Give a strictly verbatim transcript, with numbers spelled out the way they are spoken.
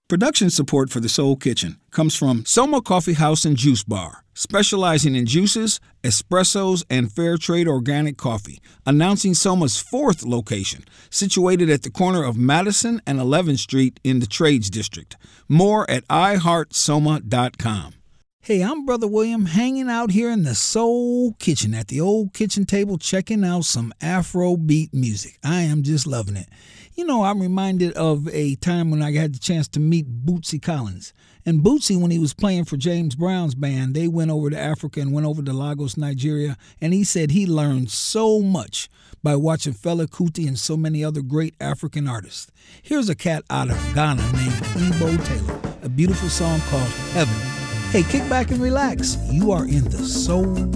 Production support for The Soul Kitchen comes from Soma Coffee House and Juice Bar, specializing in juices, espressos, and fair trade organic coffee, announcing Soma's fourth location, situated at the corner of Madison and eleventh Street in the Trades District. More at i heart soma dot com. Hey, I'm Brother William, hanging out here in the Soul Kitchen at the old kitchen table, checking out some Afrobeat music. I am just loving it. You know, I'm reminded of a time when I had the chance to meet Bootsy Collins. And Bootsy, when he was playing for James Brown's band, they went over to Africa and went over to Lagos, Nigeria. And he said he learned so much by watching Fela Kuti and so many other great African artists. Here's a cat out of Ghana named Ebo Taylor, a beautiful song called Heaven. Hey, kick back and relax. You are in the Soul